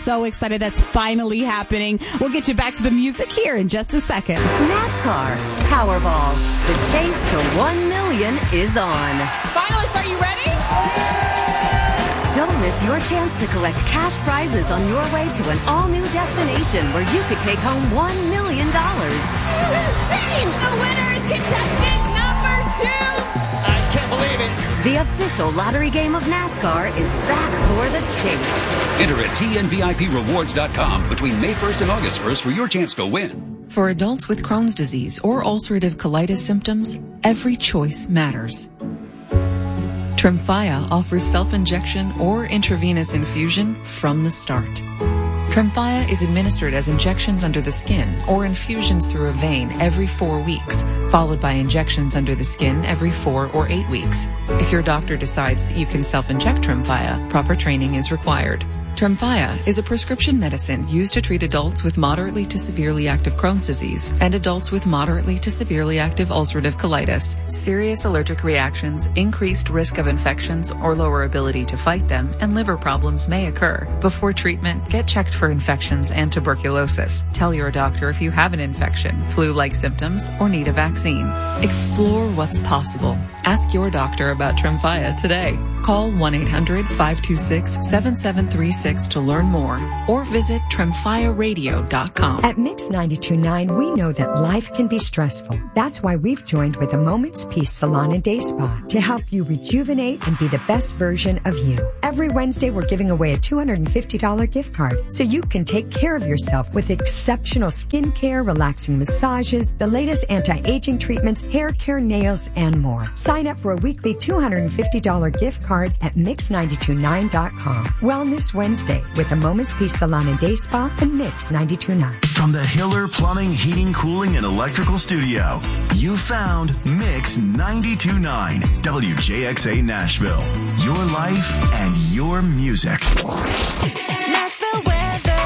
so excited that's finally happening. We'll get you back to the music here in just a second. NASCAR Powerball. The chase to 1 million is on. Finalists, are you ready? Don't miss your chance to collect cash prizes on your way to an all-new destination where you could take home $1 million. Insane! The winner is contestant number 2. I can't believe it. The official lottery game of NASCAR is back for the chase. Enter at TNVIPrewards.com between May 1st and August 1st for your chance to win. For adults with Crohn's disease or ulcerative colitis symptoms, every choice matters. Tremfya offers self-injection or intravenous infusion from the start. Tremfya is administered as injections under the skin or infusions through a vein every 4 weeks, followed by injections under the skin every 4 or 8 weeks. If your doctor decides that you can self-inject Tremfya, proper training is required. Tremfya is a prescription medicine used to treat adults with moderately to severely active Crohn's disease and adults with moderately to severely active ulcerative colitis. Serious allergic reactions, increased risk of infections or lower ability to fight them, and liver problems may occur. Before treatment, get checked for infections and tuberculosis. Tell your doctor if you have an infection, flu-like symptoms, or need a vaccine. Explore what's possible. Ask your doctor about Tremfya today. Call 1-800-526-7736 to learn more or visit TremfyaRadio.com. At Mix 92.9, we know that life can be stressful. That's why we've joined with a Moment's Peace Salon and Day Spa to help you rejuvenate and be the best version of you. Every Wednesday, we're giving away a $250 gift card so you can take care of yourself with exceptional skincare, relaxing massages, the latest anti-aging treatments, hair care, nails, and more. Sign up for a weekly $250 gift card at Mix929.com. Wellness Wednesday with a Moment's Peace Salon and Day Spa and Mix 92.9. From the Hiller Plumbing, Heating, Cooling, and Electrical Studio, you found Mix 92.9, WJXA Nashville. Your life and your music. Nashville weather.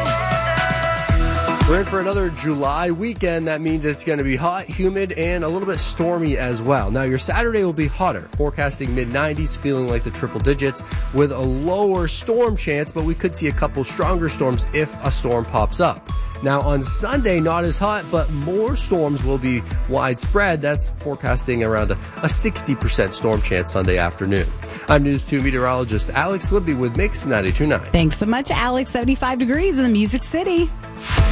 We're in for another July weekend. That means it's going to be hot, humid, and a little bit stormy as well. Now, your Saturday will be hotter, forecasting mid-90s, feeling like the triple digits, with a lower storm chance, but we could see a couple stronger storms if a storm pops up. Now, on Sunday, not as hot, but more storms will be widespread. That's forecasting around a 60% storm chance Sunday afternoon. I'm News 2 meteorologist Alex Libby with Mix 92.9. Thanks so much, Alex. 75 degrees in the Music City.